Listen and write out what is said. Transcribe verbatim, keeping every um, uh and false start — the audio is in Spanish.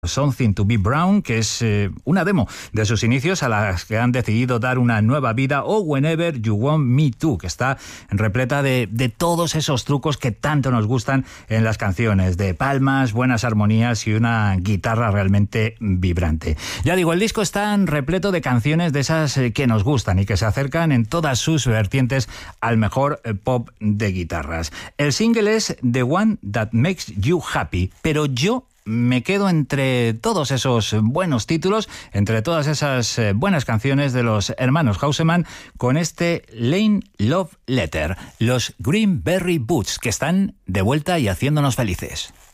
Something to be Brown, que es eh, una demo de sus inicios a las que han decidido dar una nueva vida, o Whenever You Want Me To, que está repleta de, de todos esos trucos que tanto nos gustan en las canciones, de palmas, buenas armonías y una guitarra realmente vibrante. Ya digo, el disco está repleto de canciones de esas que nos gustan y que se acercan en todas sus vertientes al mejor pop de guitarras. El single es The One That Makes You Happy, pero yo me quedo entre todos esos buenos títulos, entre todas esas buenas canciones de los hermanos Houseman, con este Lane Love Letter, los Greenberry Boots, que están de vuelta y haciéndonos felices.